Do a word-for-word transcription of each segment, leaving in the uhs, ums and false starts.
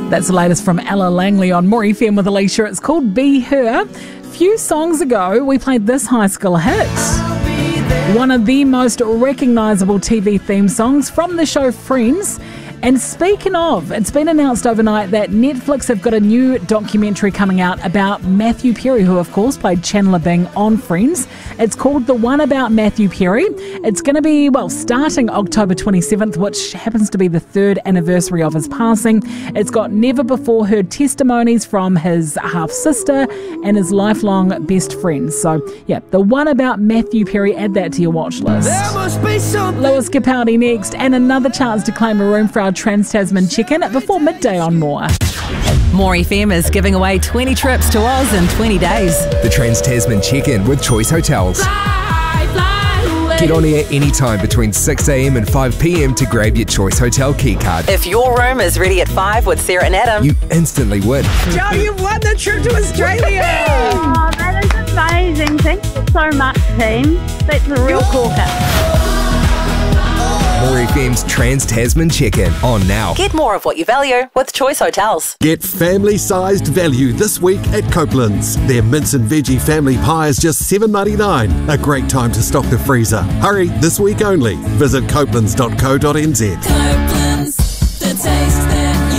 That's the latest from Ella Langley on More F M with Alicia. It's called Be Her. A few songs ago, we played this high school hit. One of the most recognisable T V theme songs from the show Friends. And speaking of, it's been announced overnight that Netflix have got a new documentary coming out about Matthew Perry, who of course played Chandler Bing on Friends. It's called The One About Matthew Perry. It's going to be, well, starting October twenty-seventh, which happens to be the third anniversary of his passing. It's got never-before-heard testimonies from his half-sister and his lifelong best friends. So, yeah, The One About Matthew Perry, add that to your watch list. Lewis Capaldi next, and another chance to claim a room for our Trans-Tasman Chicken before midday on More. More F M is giving away twenty trips to Oz in twenty days. The Trans-Tasman Chicken with Choice Hotels. Fly, fly away. Get on air anytime between six a.m. and five p.m. to grab your Choice Hotel key card. If your room is ready at five with Sarah and Adam, you instantly win. Joe, you've won the trip to Australia. Oh, that is amazing. Thank you so much, team. That's a real corker. More F M's Trans-Tasman Chicken on now. get more of what you value with Choice Hotels. Get family-sized value this week at Copeland's. Their mince and veggie family pie is just seven dollars ninety-nine. A great time to stock the freezer. Hurry, this week only. Visit copelands dot co dot n z. Copeland's, the taste that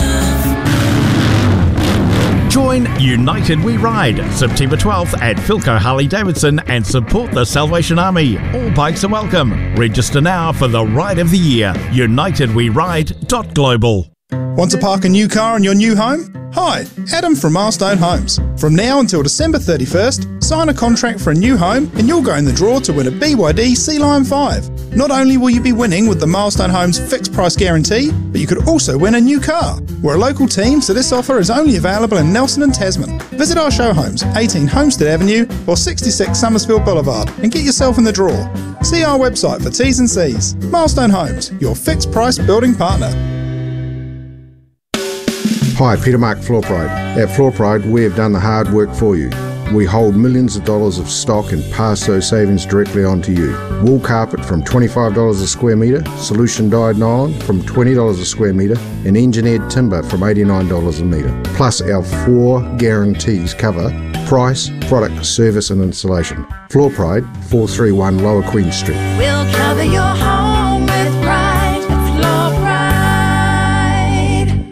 you love. Join United We Ride September twelfth at Philco Harley Davidson and support the Salvation Army. All bikes are welcome. Register now for the Ride of the Year. united we ride dot global. Want to park a new car in your new home? Hi, Adam from Milestone Homes. From now until December thirty-first, sign a contract for a new home and you'll go in the draw to win a B Y D Sea Lion five. Not only will you be winning with the Milestone Homes fixed price guarantee, but you could also win a new car. We're a local team, so this offer is only available in Nelson and Tasman. Visit our show homes, eighteen Homestead Avenue or sixty-six Summersfield Boulevard, and get yourself in the draw. See our website for T's and C's. Milestone Homes, your fixed price building partner. Hi, Peter Mark Floor Pride. At Floor Pride, we have done the hard work for you. We hold millions of dollars of stock and pass those savings directly on to you. Wool carpet from twenty-five dollars a square metre, solution dyed nylon from twenty dollars a square metre, and engineered timber from eighty-nine dollars a metre. Plus our four guarantees cover price, product, service and installation. Floor Pride, four thirty-one Lower Queen Street. We'll cover your home with pride. Floor Pride.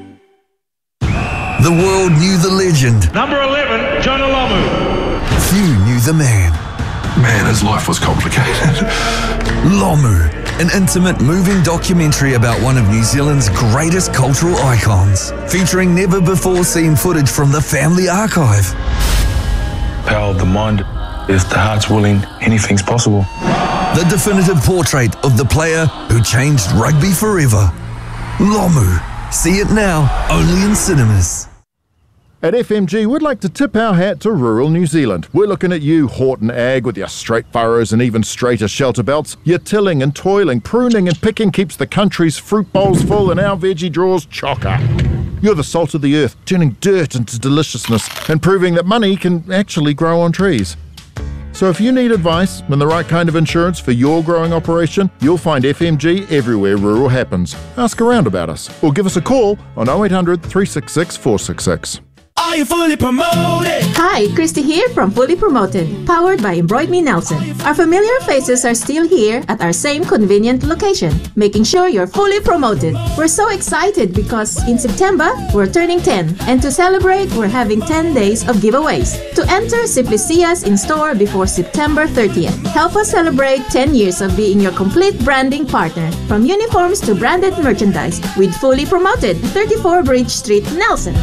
The world knew the legend. Number eleven, John Olomu. Few knew the man. Man, his life was complicated. Lomu, an intimate, moving documentary about one of New Zealand's greatest cultural icons, featuring never-before-seen footage from the family archive. Power of the mind, if the heart's willing, anything's possible. The definitive portrait of the player who changed rugby forever. Lomu. See it now, only in cinemas. At F M G, we'd like to tip our hat to rural New Zealand. We're looking at you, Horton Ag, with your straight furrows and even straighter shelter belts. Your tilling and toiling, pruning and picking keeps the country's fruit bowls full and our veggie drawers chocker. You're the salt of the earth, turning dirt into deliciousness and proving that money can actually grow on trees. So if you need advice and the right kind of insurance for your growing operation, you'll find F M G everywhere rural happens. Ask around about us or give us a call on oh eight hundred, three six six, four six six. Are you fully promoted? Hi, Christy here from Fully Promoted, powered by Embroid Me Nelson. Our familiar faces are still here at our same convenient location, making sure you're fully promoted. We're so excited because in September, we're turning ten, and to celebrate, we're having ten days of giveaways. To enter, simply see us in store before September thirtieth. Help us celebrate ten years of being your complete branding partner, from uniforms to branded merchandise, with Fully Promoted, thirty-four Bridge Street, Nelson.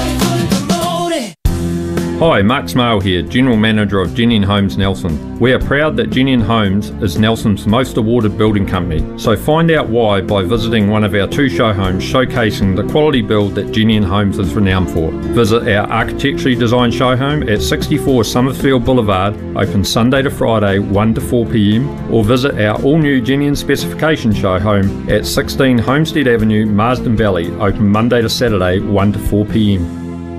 Hi, Mark Smale here, General Manager of Jenny and Homes Nelson. We are proud that Jenny and Homes is Nelson's most awarded building company, so find out why by visiting one of our two show homes showcasing the quality build that Jenny and Homes is renowned for. Visit our architecturally designed show home at sixty-four Summersfield Boulevard, open Sunday to Friday one to four p m, or visit our all-new Jenny and Specification show home at sixteen Homestead Avenue, Marsden Valley, open Monday to Saturday one to four p m.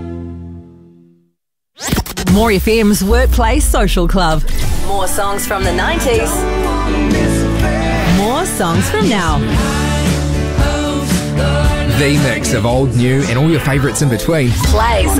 More F M's Workplace Social Club. More songs from the nineties. More songs from now. The mix of old, new, and all your favourites in between. Plays